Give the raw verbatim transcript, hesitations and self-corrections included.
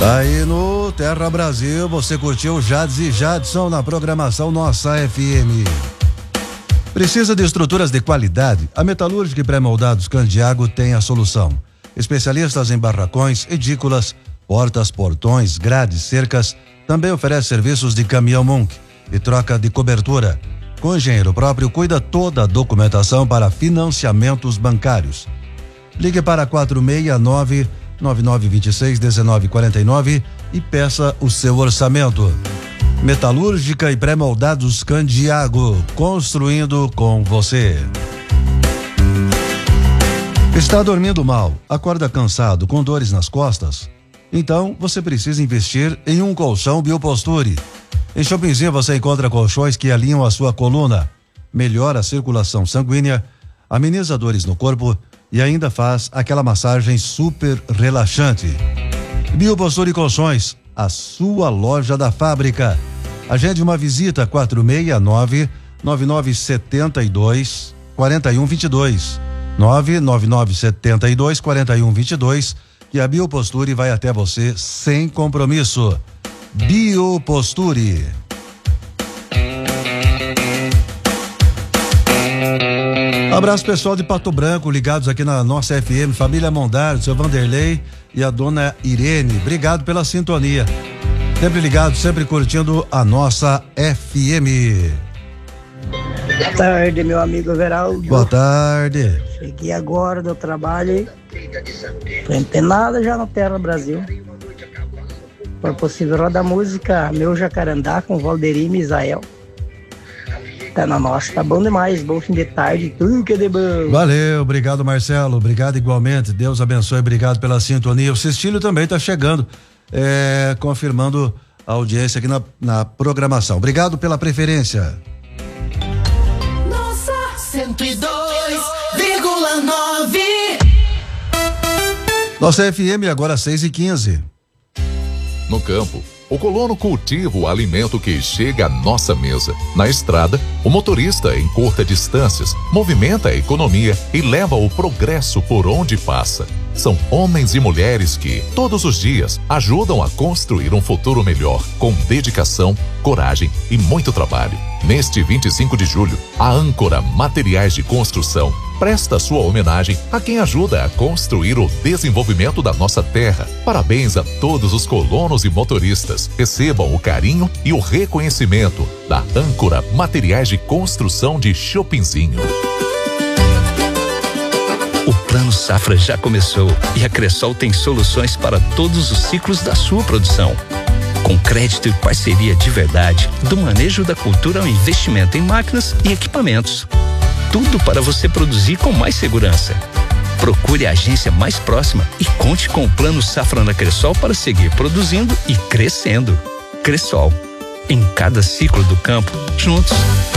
Aí no Terra Brasil, você curtiu Jades e Jadson na programação Nossa F M. Precisa de estruturas de qualidade? A Metalúrgica e Pré-Moldados Candiago tem a solução. Especialistas em barracões, edículas, portas, portões, grades, cercas. Também oferece serviços de caminhão Munk e troca de cobertura. Com engenheiro próprio, cuida toda a documentação para financiamentos bancários. Ligue para quatro seis nove, nove nove dois seis, um nove quatro nove e peça o seu orçamento. Metalúrgica e Pré-Moldados Candiago, construindo com você. Está dormindo mal? Acorda cansado, com dores nas costas? Então, você precisa investir em um colchão Bioposture. Em Chopinzinho você encontra colchões que alinham a sua coluna, melhora a circulação sanguínea, ameniza dores no corpo e ainda faz aquela massagem super relaxante. Bioposture Colchões, a sua loja da fábrica. Agende uma visita quatro seis nove, nove nove sete dois, quatro um dois dois. nove nove nove sete dois, quatro um dois dois e a Bioposture vai até você sem compromisso. Bioposture. Abraço pessoal de Pato Branco, ligados aqui na nossa F M, família Mondardo, seu Vanderlei e a dona Irene. Obrigado pela sintonia. Sempre ligado, sempre curtindo a nossa F M. Boa tarde, meu amigo Veraldo. Boa tarde. Cheguei agora do trabalho. Tô empenado já no Terra Brasil. For possível, roda a música Meu Jacarandá com Valderi e Misael. Tá na nossa, tá bom demais. Bom fim de tarde, tudo que é de bom. Valeu, obrigado Marcelo, obrigado igualmente. Deus abençoe, obrigado pela sintonia. O Cestílio também tá chegando, é, confirmando a audiência aqui na, na programação. Obrigado pela preferência. Nossa, cento e dois vírgula nove. Nossa F M agora seis e quinze. No campo, o colono cultiva o alimento que chega à nossa mesa. Na estrada, o motorista, em curtas distâncias, movimenta a economia e leva o progresso por onde passa. São homens e mulheres que, todos os dias, ajudam a construir um futuro melhor, com dedicação, coragem e muito trabalho. Neste vinte e cinco de julho, a Âncora Materiais de Construção presta sua homenagem a quem ajuda a construir o desenvolvimento da nossa terra. Parabéns a todos os colonos e motoristas. Recebam o carinho e o reconhecimento da Âncora Materiais de Construção de Chopinzinho. O Plano Safra já começou e a Cressol tem soluções para todos os ciclos da sua produção. Com crédito e parceria de verdade, do manejo da cultura ao investimento em máquinas e equipamentos. Tudo para você produzir com mais segurança. Procure a agência mais próxima e conte com o Plano Safra na Cressol para seguir produzindo e crescendo. Cressol, em cada ciclo do campo, juntos.